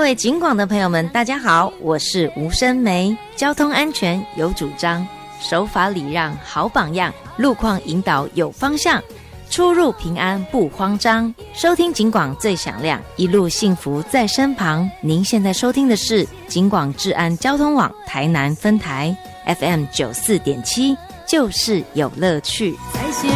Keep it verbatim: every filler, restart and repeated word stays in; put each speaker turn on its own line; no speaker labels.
位警广的朋友们大家好，我是吴声梅。交通安全有主张，守法礼让好榜样，路况引导有方向，出入平安不慌张。收听警广最响亮，一路幸福在身旁。您现在收听的是警广治安交通网台南分台 F M 九四点七，就是有乐趣。